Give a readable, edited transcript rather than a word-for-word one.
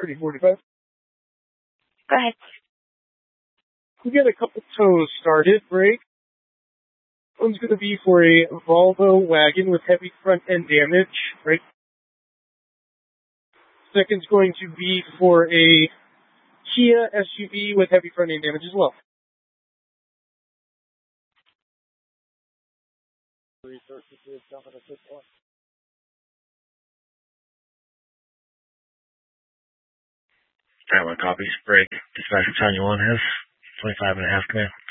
3045. Go ahead. We get a couple tows started. Break. One's going to be for a Volvo wagon with heavy front end damage. Right. Second's going to be for a Kia SUV with heavy front end damage as well. That one copies. Break. Dispatch Battalion 1 has 25 and a half command.